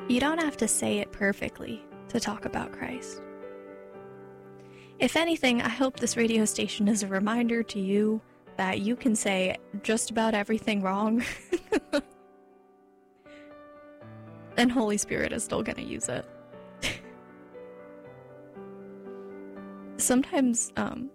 You don't have to say it perfectly to talk about Christ. If anything, I hope this radio station is a reminder to you that you can say just about everything wrong, and Holy Spirit is still going to use it. Sometimes,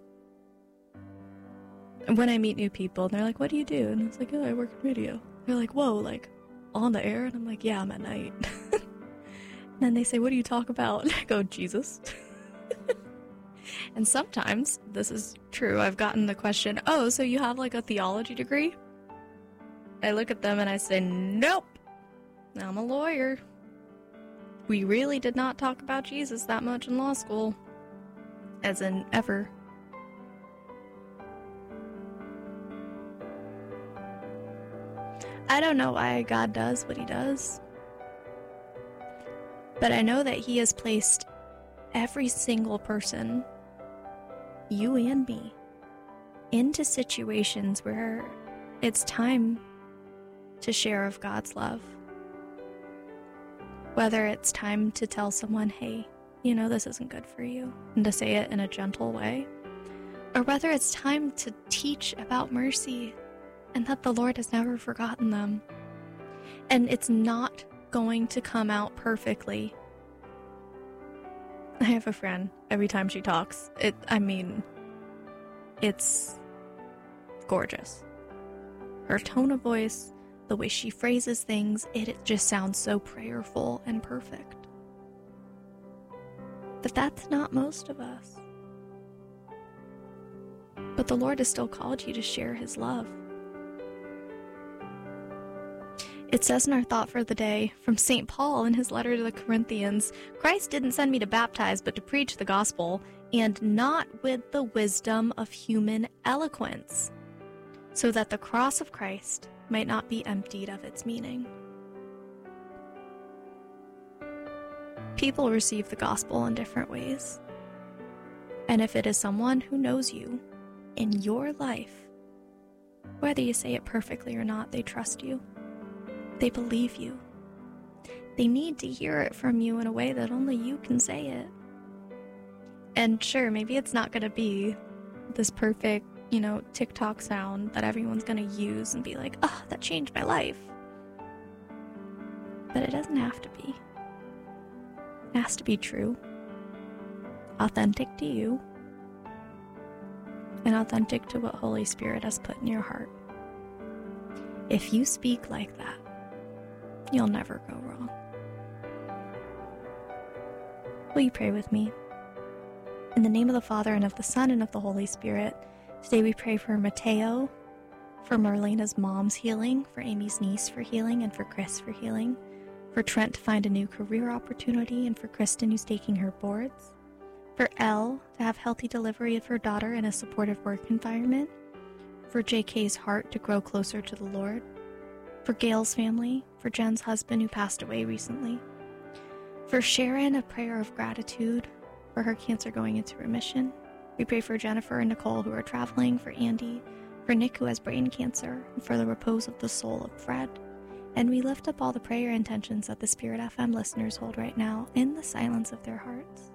when I meet new people, they're like, what do you do? And it's like, oh, I work in radio. They're like, whoa, like, on the air? And I'm like, yeah, I'm at night. And then they say, what do you talk about? And I go, Jesus. And sometimes, this is true, I've gotten the question, oh, so you have like a theology degree? I look at them and I say, nope, I'm a lawyer. We really did not talk about Jesus that much in law school. As in, ever. I don't know why God does what he does. But I know that he has placed every single person, you and me, into situations where it's time to share of God's love. Whether it's time to tell someone, hey, you know, this isn't good for you, and to say it in a gentle way. Or whether it's time to teach about mercy and that the Lord has never forgotten them. And it's not going to come out perfectly. I have a friend, every time she talks, it's gorgeous. Her tone of voice, the way she phrases things, it just sounds so prayerful and perfect. But that's not most of us. But the Lord has still called you to share his love. It says in our thought for the day from St. Paul in his letter to the Corinthians, Christ didn't send me to baptize, but to preach the gospel, and not with the wisdom of human eloquence, so that the cross of Christ might not be emptied of its meaning. People receive the gospel in different ways. And if it is someone who knows you in your life, whether you say it perfectly or not, they trust you. They believe you. They need to hear it from you in a way that only you can say it. And sure, maybe it's not going to be this perfect, TikTok sound that everyone's going to use and be like, oh, that changed my life. But it doesn't have to be. It has to be true, authentic to you, and authentic to what Holy Spirit has put in your heart. If you speak like that, you'll never go wrong. Will you pray with me? In the name of the Father, and of the Son, and of the Holy Spirit, today we pray for Mateo, for Marlena's mom's healing, for Amy's niece for healing, and for Chris for healing, for Trent to find a new career opportunity, and for Kristen who's taking her boards, for Elle to have healthy delivery of her daughter in a supportive work environment, for JK's heart to grow closer to the Lord, for Gail's family, for Jen's husband who passed away recently, for Sharon, a prayer of gratitude for her cancer going into remission. We pray for Jennifer and Nicole who are traveling, for Andy, for Nick who has brain cancer, and for the repose of the soul of Fred. And we lift up all the prayer intentions that the Spirit FM listeners hold right now in the silence of their hearts.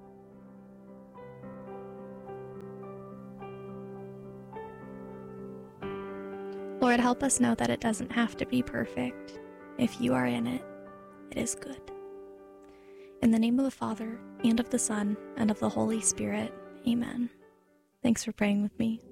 Lord, help us know that it doesn't have to be perfect. If you are in it, it is good. In the name of the Father, and of the Son, and of the Holy Spirit, amen. Thanks for praying with me.